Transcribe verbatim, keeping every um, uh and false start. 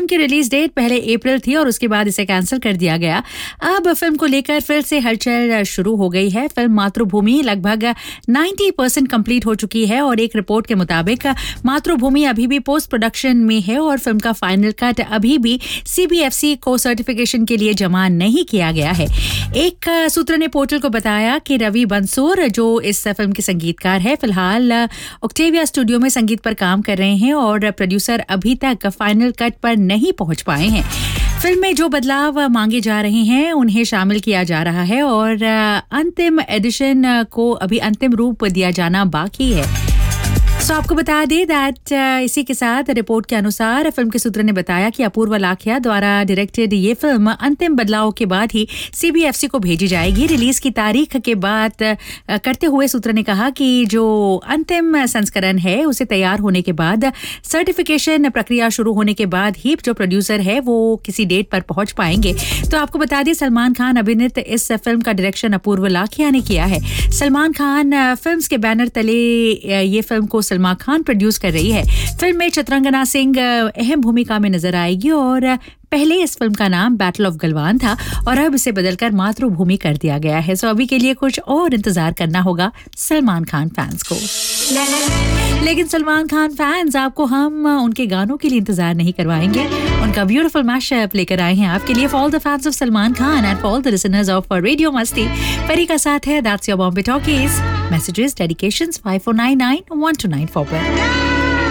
की release date पहले अप्रैल थी और उसके बाद इसे कैंसिल कर दिया गया। अब फिल्म को लेकर फिर से हलचल शुरू हो गई है। फिल्म मातृभूमि लगभग नब्बे परसेंट कंप्लीट हो चुकी है और एक रिपोर्ट के मुताबिक मातृभूमि अभी भी पोस्ट प्रोडक्शन में है और फिल्म का फाइनल कट अभी भी सीबीएफसी को सर्टिफिकेशन के लिए जमा नहीं किया गया है। एक सूत्र ने पोर्टल को बताया कि रवि बंसूर, जो इस फिल्म के संगीतकार है, फिलहाल ऑक्टेविया स्टूडियो में संगीत पर काम कर रहे हैं और प्रोड्यूसर अभी तक फाइनल कट पर नहीं पहुंच पाए हैं। फिल्म में जो बदलाव मांगे जा रहे हैं उन्हें शामिल किया जा रहा है और अंतिम एडिशन को अभी अंतिम रूप दिया जाना बाकी है। सो आपको बता दें दैट इसी के साथ रिपोर्ट के अनुसार फिल्म के सूत्र ने बताया कि अपूर्व लाखिया द्वारा डायरेक्टेड ये फिल्म अंतिम बदलाव के बाद ही सीबीएफसी को भेजी जाएगी। रिलीज की तारीख के बात करते हुए सूत्र ने कहा कि जो अंतिम संस्करण है उसे तैयार होने के बाद सर्टिफिकेशन प्रक्रिया शुरू होने के बाद ही जो प्रोड्यूसर है वो किसी डेट पर पहुंच पाएंगे। तो आपको बता दें सलमान खान अभिनीत इस फिल्म का डायरेक्शन अपूर्व लाखिया ने किया है। सलमान खान फिल्म्स के बैनर तले ये फिल्म को सलमान खान प्रोड्यूस कर रही है। फिल्म में चित्रंगना सिंह अहम भूमिका में नजर आएगी और पहले इस फिल्म का नाम बैटल ऑफ गलवान था और अब इसे बदलकर मातृभूमि कर दिया गया है। सो अभी के लिए कुछ और इंतजार करना होगा सलमान खान फैंस को। लेकिन सलमान खान फैंस, आपको हम उनके गानों के लिए इंतजार नहीं करवाएंगे। उनका ब्यूटीफुल मैशअप लेकर आए हैं आपके लिए for all the fans of Salman Khan and for all the listeners of radio मस्ती। परी का साथ है that's your Bombay talkies. Messages dedications five four nine nine one two nine four पर।